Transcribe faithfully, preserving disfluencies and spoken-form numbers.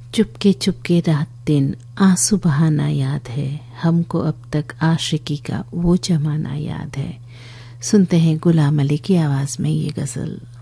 चुपके चुपके रात दिन आंसू बहाना याद है, हमको अब तक आशिकी का वो जमाना याद है। सुनते हैं गुलाम अली की आवाज में ये गजल।